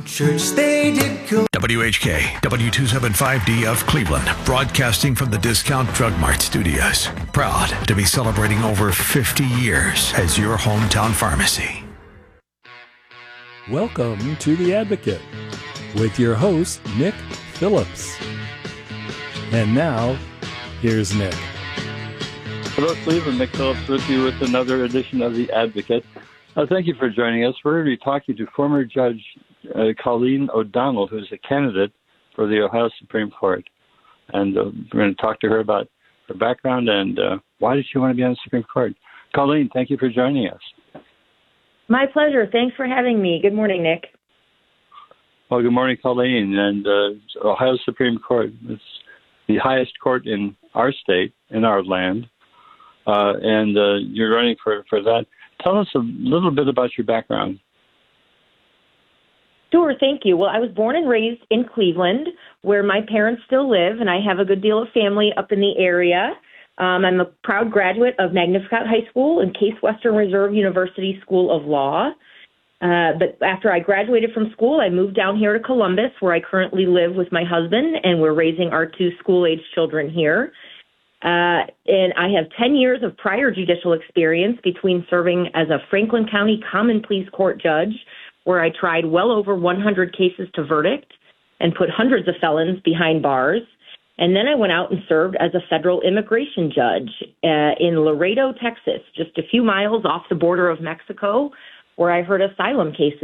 Church they did go. WHK, W275D of Cleveland, broadcasting from the Discount Drug Mart studios. Proud to be celebrating over 50 years as your hometown pharmacy. Welcome to The Advocate with your host, Nick Phillips. And now, here's Nick. Hello, Cleveland. Nick Phillips with you with another edition of The Advocate. Thank you for joining us. We're going to be talking to former Judge Colleen O'Donnell, who's a candidate for the Ohio Supreme Court. And we're going to talk to her about her background and why did she want to be on the Supreme Court. Colleen, thank you for joining us. My pleasure. Thanks for having me. Good morning, Nick. Well, good morning, Colleen. And Ohio Supreme Court is the highest court in our state, in our land. And you're running for that. Tell us a little bit about your background. Sure, thank you. Well, I was born and raised in Cleveland, where my parents still live, and I have a good deal of family up in the area. I'm a proud graduate of Magnificat High School and Case Western Reserve University School of Law. But after I graduated from school, I moved down here to Columbus, where I currently live with my husband, and we're raising our two school-age children here. And I have 10 years of prior judicial experience between serving as a Franklin County Common Pleas Court judge, where I tried well over 100 cases to verdict and put hundreds of felons behind bars. And then I went out and served as a federal immigration judge in Laredo, Texas, just a few miles off the border of Mexico, where I heard asylum cases